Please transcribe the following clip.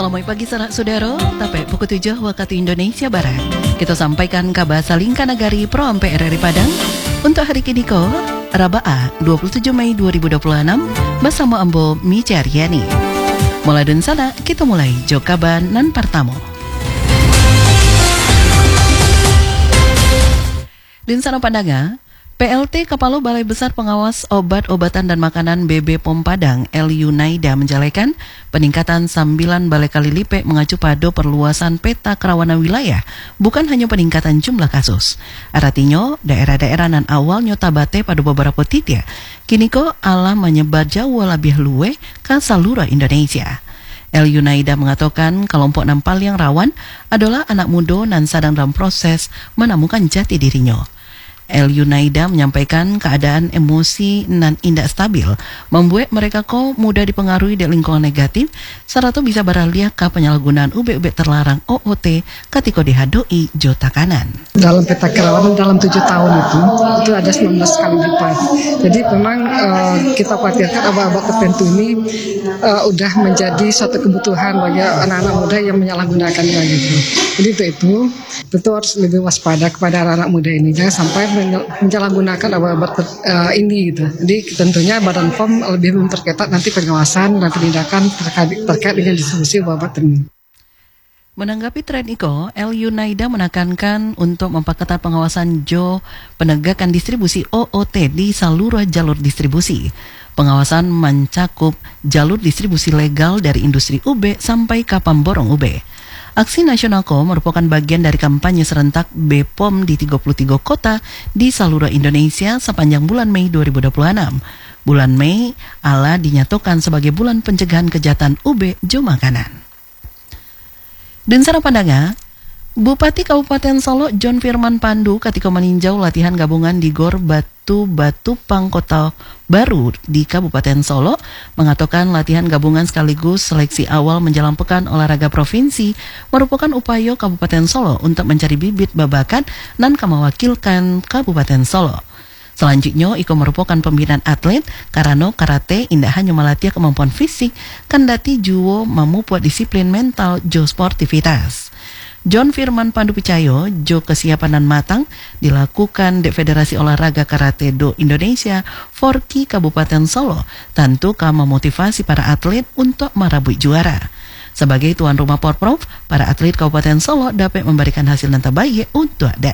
Selamat pagi saudara, tape pukul 7 waktu Indonesia Barat. Kita sampaikan kabar Salingka Nagari Pro Ampe RRI Padang untuk hari kini ko Raba'a 27 Mei 2026 bersama Ambo Micaryani. Mulai dan sana kita mulai Jokaban nan pertama. Din sana pandanga PLT Kepala Balai Besar Pengawas Obat-Obatan dan Makanan BB POM Padang El Yunaida menjalekan peningkatan sambilan balai kali lipe mengacu pada perluasan peta kerawanan wilayah, bukan hanya peningkatan jumlah kasus. Artinya, daerah-daerah nan awalnya tabate pada beberapa titik, kini ko ala menyebar jauh lebih luwe ke seluruh Indonesia. El Yunaida mengatakan kelompok nan paling rawan adalah anak muda nan sedang dalam proses menemukan jati dirinya. El Yunaida menyampaikan keadaan emosi nan indah stabil membuat mereka mudah dipengaruhi dari lingkungan negatif serta bisa beralih ke penyalahgunaan ube-ube terlarang OOT ketika dihadoi jota kanan. Dalam peta kerawanan dalam 7 tahun itu ada 19 kali lipat. Jadi memang kita khawatirkan obat-obat tertentu ini udah menjadi suatu kebutuhan bagi anak-anak muda yang menyalahgunakannya gitu. Jadi itu tentu harus lebih waspada kepada anak-anak muda ini, jangan sampai menyalahgunakan obat-obat ini gitu. Jadi tentunya Badan POM lebih memperketat nanti pengawasan dan penindakan terkait dengan distribusi obat ini. Menanggapi tren itu, El Yunaida menekankan untuk memperketat pengawasan penegakan distribusi OOT di seluruh jalur distribusi. Pengawasan mencakup jalur distribusi legal dari industri UB sampai ke pemborong UB. Aksi Nasional Ko merupakan bagian dari kampanye serentak BPOM di 33 kota di seluruh Indonesia sepanjang bulan Mei 2026. Bulan Mei ala dinyatakan sebagai bulan pencegahan kejahatan UB Joma Kanan. Dan sana pandanga, Bupati Kabupaten Solo John Firman Pandu ketika meninjau latihan gabungan di Gor Batu Pangkota Baru di Kabupaten Solo mengatakan latihan gabungan sekaligus seleksi awal menjelang Pekan Olahraga Provinsi merupakan upaya Kabupaten Solo untuk mencari bibit babakan dan mewakilkan Kabupaten Solo. Selanjutnya, Iko merupakan pembinaan atlet karena karate indah hanya melatih kemampuan fisik, kendati juga memupuk disiplin mental jo sportivitas. John Firman Pandu percaya jo kesiapan dan matang dilakukan di Federasi Olahraga Karate Do Indonesia Forki Kabupaten Solo tentu akan memotivasi para atlet untuk merabut juara. Sebagai tuan rumah Porprov, para atlet Kabupaten Solo dapat memberikan hasil yang terbaik untuk